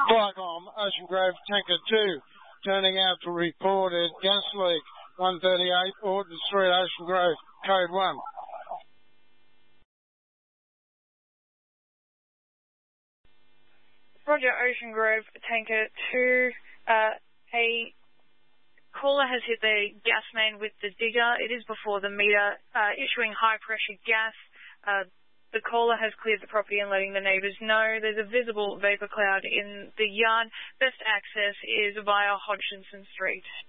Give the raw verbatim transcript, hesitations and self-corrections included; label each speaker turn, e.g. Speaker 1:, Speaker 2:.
Speaker 1: Flycom, Ocean Grove, Tanker two, turning out to report a gas leak, one thirty-eight, Orton Street, Ocean Grove, code one.
Speaker 2: Roger, Ocean Grove, Tanker two, uh, a caller has hit the gas main with the digger. It is before the meter, uh, issuing high-pressure gas. Uh, the caller has cleared the property and letting the neighbours know. There's a visible vapour cloud in the yard. Best access is via Hodgkinson Street.